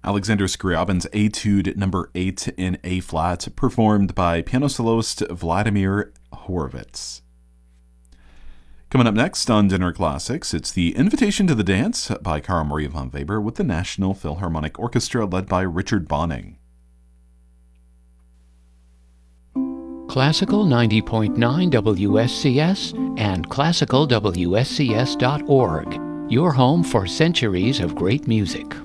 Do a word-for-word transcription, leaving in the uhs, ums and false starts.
Alexander Scriabin's Etude number eight in A-flat, performed by piano soloist Vladimir Horowitz. Coming up next on Dinner Classics, it's The Invitation to the Dance by Carl Maria von Weber with the National Philharmonic Orchestra led by Richard Bonning. Classical ninety point nine W S C S and classical W S C S dot org, your home for centuries of great music.